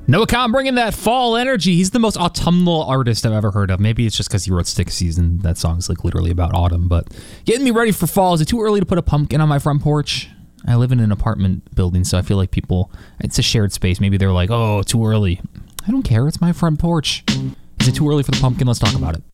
Noah Khan bringing that fall energy. He's the most autumnal artist I've ever heard of. Maybe it's just because he wrote Stick Season. That song's like literally about autumn, but getting me ready for fall. Is it too early to put a pumpkin on my front porch? I live in an apartment building, so I feel like it's a shared space. Maybe they're like, oh, too early. I don't care. It's my front porch. Is it too early for the pumpkin? Let's talk about it.